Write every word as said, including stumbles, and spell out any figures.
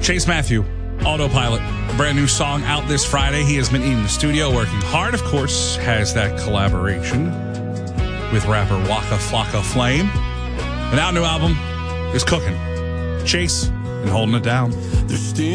Chase Matthew, Autopilot, brand new song out this Friday. He has been in the studio working hard, of course, has that collaboration with rapper Waka Flocka Flame. And our new album is cooking. Chase and holding it down.